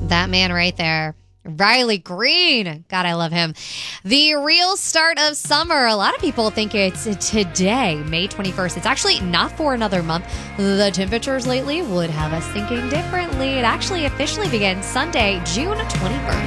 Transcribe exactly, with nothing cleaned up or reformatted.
That man right there. Riley Green. God, I love him. The real start of summer. A lot of people think it's today, May twenty-first. It's actually not for another month. The temperatures lately would have us thinking differently. It actually officially begins Sunday, June twenty-first.